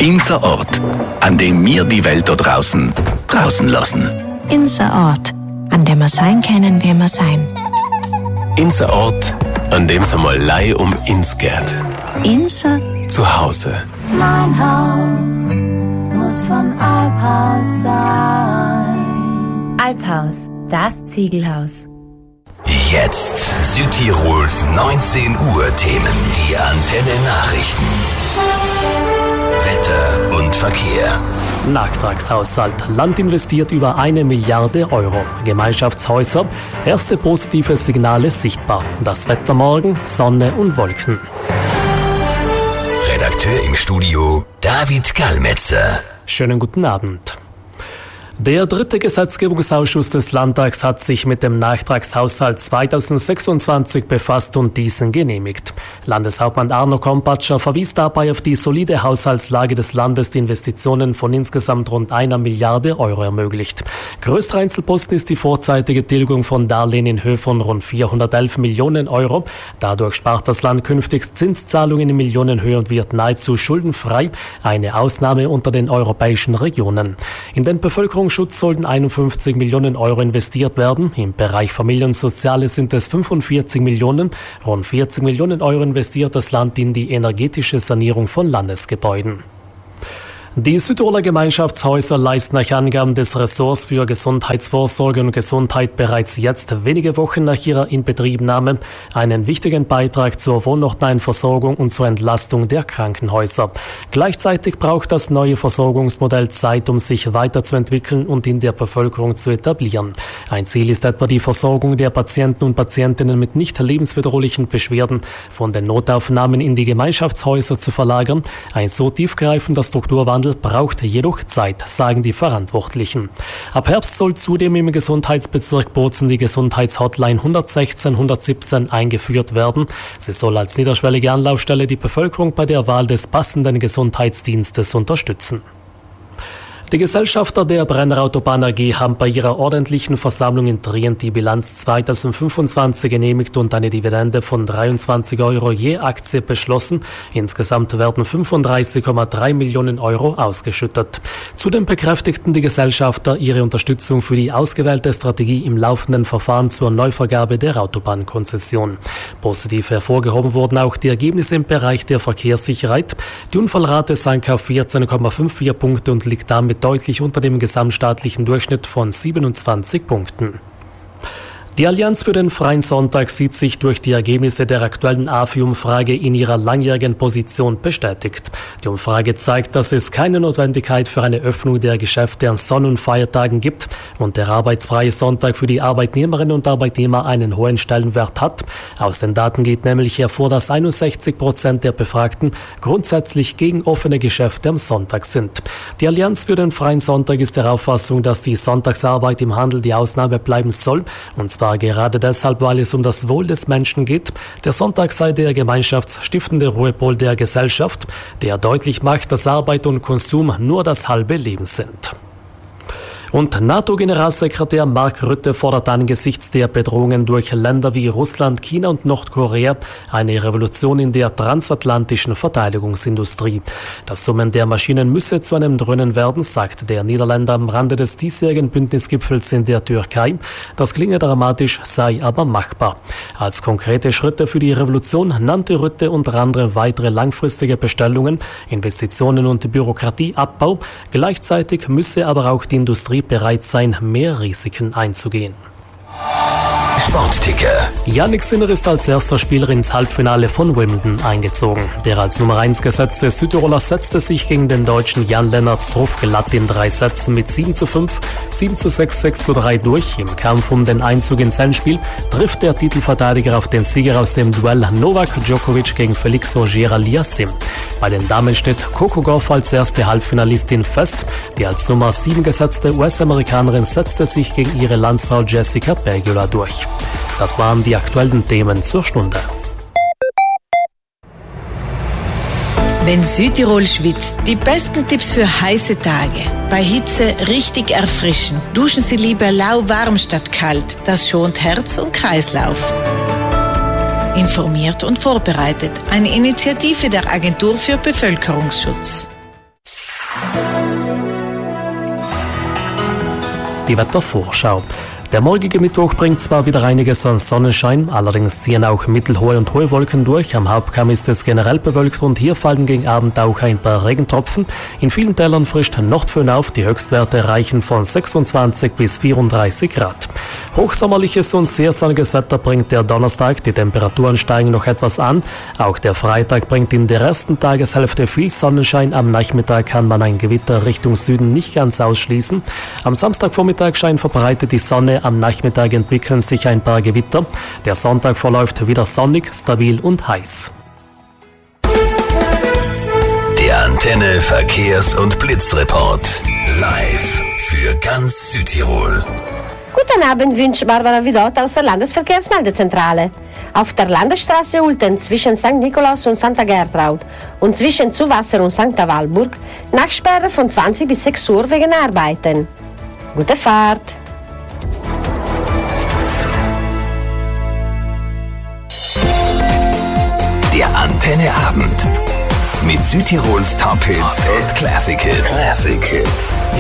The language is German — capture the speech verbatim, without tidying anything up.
Unser Ort, an dem wir die Welt da draußen draußen lassen. Unser Ort, an dem wir sein können, wie wir sein. Unser Ort, an dem es einmal Lei um uns geht. Unser Zuhause. Mein Haus muss von Alphaus sein. Alphaus, das Ziegelhaus. Jetzt Südtirols neunzehn Uhr Themen, die Antenne Nachrichten. Wetter und Verkehr. Nachtragshaushalt. Land investiert über eine Milliarde Euro. Gemeinschaftshäuser. Erste positive Signale sichtbar. Das Wetter morgen, Sonne und Wolken. Redakteur im Studio David Gallmetzer. Schönen guten Abend. Der dritte Gesetzgebungsausschuss des Landtags hat sich mit dem Nachtragshaushalt zweitausendsechsundzwanzig befasst und diesen genehmigt. Landeshauptmann Arno Kompatscher verwies dabei auf die solide Haushaltslage des Landes, die Investitionen von insgesamt rund einer Milliarde Euro ermöglicht. Größter Einzelposten ist die vorzeitige Tilgung von Darlehen in Höhe von rund vierhundertelf Millionen Euro. Dadurch spart das Land künftig Zinszahlungen in Millionenhöhe und wird nahezu schuldenfrei, eine Ausnahme unter den europäischen Regionen. In den Bevölkerungsschutz sollten einundfünfzig Millionen Euro investiert werden. Im Bereich Familie und Soziales sind es fünfundvierzig Millionen. Rund vierzig Millionen Euro investiert das Land in die energetische Sanierung von Landesgebäuden. Die Südtiroler Gemeinschaftshäuser leisten nach Angaben des Ressorts für Gesundheitsvorsorge und Gesundheit bereits jetzt, wenige Wochen nach ihrer Inbetriebnahme, einen wichtigen Beitrag zur wohnortnahen Versorgung und zur Entlastung der Krankenhäuser. Gleichzeitig braucht das neue Versorgungsmodell Zeit, um sich weiterzuentwickeln und in der Bevölkerung zu etablieren. Ein Ziel ist etwa die Versorgung der Patienten und Patientinnen mit nicht lebensbedrohlichen Beschwerden von den Notaufnahmen in die Gemeinschaftshäuser zu verlagern. Ein so tiefgreifender Strukturwandel braucht jedoch Zeit, sagen die Verantwortlichen. Ab Herbst soll zudem im Gesundheitsbezirk Bozen die Gesundheitshotline hundertsechzehn hundertsiebzehn eingeführt werden. Sie soll als niederschwellige Anlaufstelle die Bevölkerung bei der Wahl des passenden Gesundheitsdienstes unterstützen. Die Gesellschafter der Brenner Autobahn A G haben bei ihrer ordentlichen Versammlung in Trient die Bilanz zweitausendfünfundzwanzig genehmigt und eine Dividende von dreiundzwanzig Euro je Aktie beschlossen. Insgesamt werden fünfunddreißig Komma drei Millionen Euro ausgeschüttet. Zudem bekräftigten die Gesellschafter ihre Unterstützung für die ausgewählte Strategie im laufenden Verfahren zur Neuvergabe der Autobahnkonzession. Positiv hervorgehoben wurden auch die Ergebnisse im Bereich der Verkehrssicherheit. Die Unfallrate sank auf vierzehn Komma vierundfünfzig Punkte und liegt damit deutlich unter dem gesamtstaatlichen Durchschnitt von siebenundzwanzig Punkten. Die Allianz für den Freien Sonntag sieht sich durch die Ergebnisse der aktuellen A F I-Umfrage in ihrer langjährigen Position bestätigt. Die Umfrage zeigt, dass es keine Notwendigkeit für eine Öffnung der Geschäfte an Sonn- und Feiertagen gibt und der arbeitsfreie Sonntag für die Arbeitnehmerinnen und Arbeitnehmer einen hohen Stellenwert hat. Aus den Daten geht nämlich hervor, dass einundsechzig Prozent der Befragten grundsätzlich gegen offene Geschäfte am Sonntag sind. Die Allianz für den Freien Sonntag ist der Auffassung, dass die Sonntagsarbeit im Handel die Ausnahme bleiben soll, und zwar gerade deshalb, weil es um das Wohl des Menschen geht. Der Sonntag sei der gemeinschaftsstiftende Ruhepol der Gesellschaft, der deutlich macht, dass Arbeit und Konsum nur das halbe Leben sind. Und NATO-Generalsekretär Mark Rutte fordert angesichts der Bedrohungen durch Länder wie Russland, China und Nordkorea eine Revolution in der transatlantischen Verteidigungsindustrie. Das Summen der Maschinen müsse zu einem Dröhnen werden, sagt der Niederländer am Rande des diesjährigen Bündnisgipfels in der Türkei. Das klinge dramatisch, sei aber machbar. Als konkrete Schritte für die Revolution nannte Rutte unter anderem weitere langfristige Bestellungen, Investitionen und Bürokratieabbau. Gleichzeitig müsse aber auch die Industrie bereit sein, mehr Risiken einzugehen. Sportticker. Jannik Sinner ist als erster Spieler ins Halbfinale von Wimbledon eingezogen. Der als Nummer eins gesetzte Südtiroler setzte sich gegen den Deutschen Jan-Lennart Struff glatt in drei Sätzen mit sieben zu fünf, sieben zu sechs, sechs zu drei durch. Im Kampf um den Einzug ins Endspiel trifft der Titelverteidiger auf den Sieger aus dem Duell Novak Djokovic gegen Felix Auger-Aliassime. Bei den Damen steht Coco Gauff als erste Halbfinalistin fest. Die als Nummer sieben gesetzte U S-Amerikanerin setzte sich gegen ihre Landsfrau Jessica Pegula durch. Das waren die aktuellen Themen zur Stunde. Wenn Südtirol schwitzt, die besten Tipps für heiße Tage. Bei Hitze richtig erfrischen. Duschen Sie lieber lauwarm statt kalt. Das schont Herz und Kreislauf. Informiert und vorbereitet. Eine Initiative der Agentur für Bevölkerungsschutz. Die Wettervorschau. Der morgige Mittwoch bringt zwar wieder einiges an Sonnenschein, allerdings ziehen auch mittelhohe und hohe Wolken durch. Am Hauptkamm ist es generell bewölkt und hier fallen gegen Abend auch ein paar Regentropfen. In vielen Tälern frischt Nordföhn auf, die Höchstwerte reichen von sechsundzwanzig bis vierunddreißig Grad. Hochsommerliches und sehr sonniges Wetter bringt der Donnerstag, die Temperaturen steigen noch etwas an. Auch der Freitag bringt in der ersten Tageshälfte viel Sonnenschein, am Nachmittag kann man ein Gewitter Richtung Süden nicht ganz ausschließen. Am Samstagvormittag scheint verbreitet die Sonne, am Nachmittag entwickeln sich ein paar Gewitter. Der Sonntag verläuft wieder sonnig, stabil und heiß. Der Antenne Verkehrs- und Blitzreport. Live für ganz Südtirol. Guten Abend wünscht Barbara Vidot aus der Landesverkehrsmeldezentrale. Auf der Landesstraße Ulten zwischen Sankt Nikolaus und Santa Gertraud und zwischen Zuwasser und Sankt Walburg Nachsperre von zwanzig bis sechs Uhr wegen Arbeiten. Gute Fahrt! Der Antenne Abend mit Südtirols Top Hits und Classic Hits. Classic Hits.